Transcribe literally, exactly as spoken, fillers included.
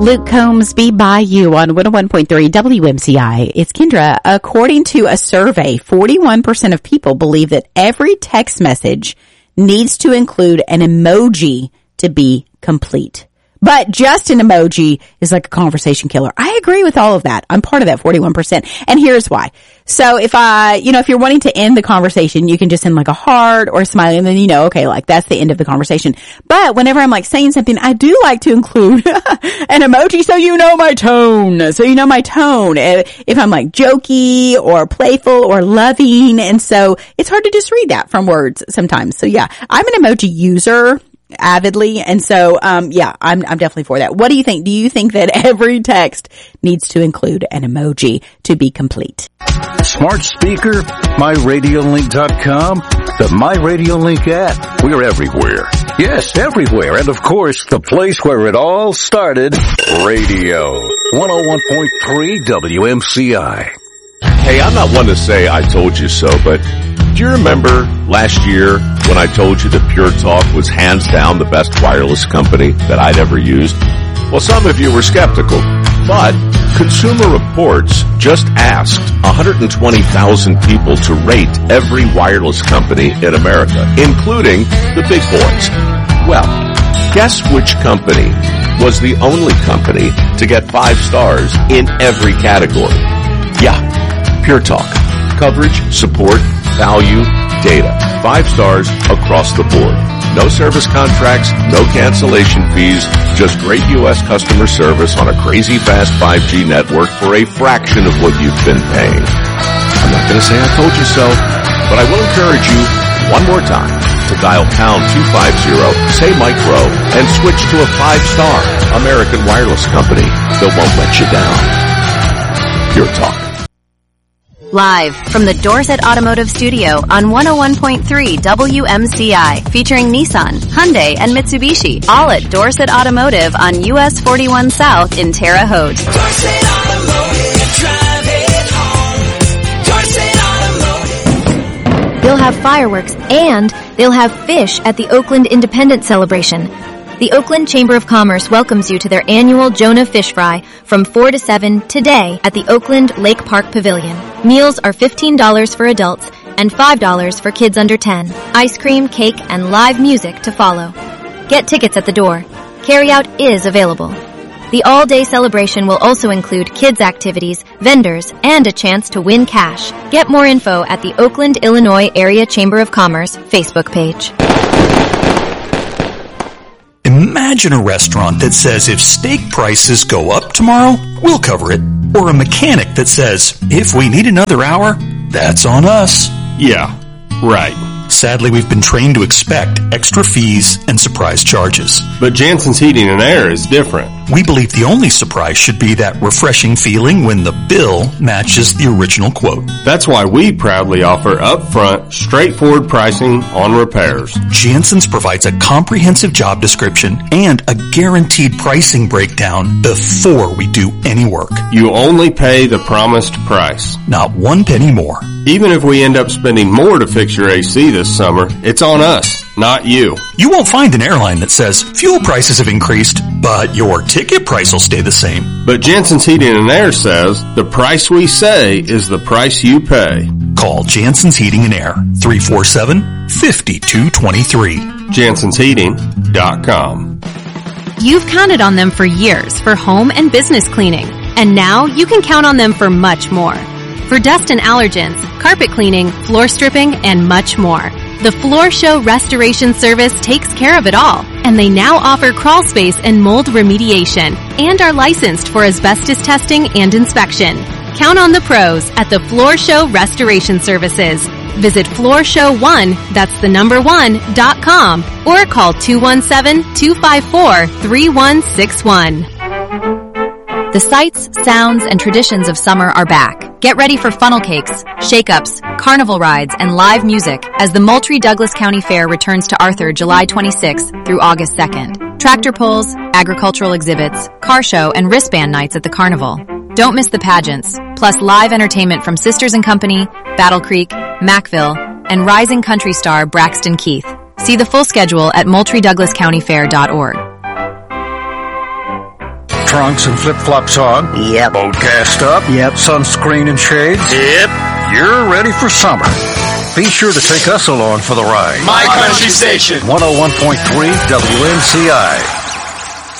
Luke Combs, Be By You on one oh one point three W M C I. It's Kendra. According to a survey, forty-one percent of people believe that every text message needs to include an emoji to be complete. But just an emoji is like a conversation killer. I agree with all of that. I'm part of that forty-one percent. And here's why. So if I, you know, if you're wanting to end the conversation, you can just send like a heart or a smiley and then you know, okay, like that's the end of the conversation. But whenever I'm like saying something, I do like to include an emoji so you know my tone. So you know my tone. If I'm like jokey or playful or loving. And so it's hard to just read that from words sometimes. So yeah, I'm an emoji user avidly. And so, um, yeah, I'm, I'm definitely for that. What do you think? Do you think that every text needs to include an emoji to be complete? Smart speaker, my radio link dot com, the MyRadioLink app. We're everywhere. Yes, everywhere. And of course, the place where it all started, radio. one oh one point three W M C I. Hey, I'm not one to say I told you so, but do you remember last year when I told you that Pure Talk was hands down the best wireless company that I'd ever used? Well, some of you were skeptical, but Consumer Reports just asked one hundred twenty thousand people to rate every wireless company in America, including the big boys. Well, guess which company was the only company to get five stars in every category? Yeah, Pure Talk. Coverage, support, value, data. Five stars across the board. No service contracts, no cancellation fees, just great U S customer service on a crazy fast five G network for a fraction of what you've been paying. I'm not going to say I told you so, but I will encourage you one more time to dial pound two fifty, say Mike Rowe, and switch to a five-star American wireless company that won't let you down. Pure Talk. Live from the Dorset Automotive Studio on one oh one point three W M C I, featuring Nissan, Hyundai, and Mitsubishi, all at Dorset Automotive on U S forty-one South in Terre Haute. Dorset Automotive, drive it home. Dorset Automotive. They'll have fireworks and they'll have fish at the Oakland Independence Celebration. The Oakland Chamber of Commerce welcomes you to their annual Jonah Fish Fry from four to seven today at the Oakland Lake Park Pavilion. Meals are fifteen dollars for adults and five dollars for kids under ten. Ice cream, cake, and live music to follow. Get tickets at the door. Carryout is available. The all-day celebration will also include kids' activities, vendors, and a chance to win cash. Get more info at the Oakland, Illinois Area Chamber of Commerce Facebook page. Imagine a restaurant that says if steak prices go up tomorrow, we'll cover it. Or a mechanic that says, if we need another hour, that's on us. Yeah, right. Sadly, we've been trained to expect extra fees and surprise charges. But Jansen's Heating and Air is different. We believe the only surprise should be that refreshing feeling when the bill matches the original quote. That's why we proudly offer upfront, straightforward pricing on repairs. Jansen's provides a comprehensive job description and a guaranteed pricing breakdown before we do any work. You only pay the promised price. Not one penny more. Even if we end up spending more to fix your A C this summer, it's on us, not you. You won't find an airline that says fuel prices have increased, but your ticket price will stay the same. But Jansen's Heating and Air says the price we say is the price you pay. Call Jansen's Heating and Air, three four seven, five two two three. Jansens Heating dot com. You've counted on them for years for home and business cleaning, and now you can count on them for much more. For dust and allergens, carpet cleaning, floor stripping, and much more. The Floor Show Restoration Service takes care of it all, and they now offer crawl space and mold remediation, and are licensed for asbestos testing and inspection. Count on the pros at the Floor Show Restoration Services. Visit floor show one, that's the number one, dot com, or call two one seven, two five four, three one six one. The sights, sounds, and traditions of summer are back. Get ready for funnel cakes, shake-ups, carnival rides, and live music as the Moultrie Douglas County Fair returns to Arthur July twenty-sixth through August second. Tractor pulls, agricultural exhibits, car show, and wristband nights at the carnival. Don't miss the pageants, plus live entertainment from Sisters and Company, Battle Creek, Macville, and rising country star Braxton Keith. See the full schedule at moultrie douglas county fair dot org. trunks and flip-flops on. Yep. Boat gassed up. Yep. Sunscreen and shades. Yep. You're ready for summer. Be sure to take us along for the ride. My Country Station. one oh one point three W M C I.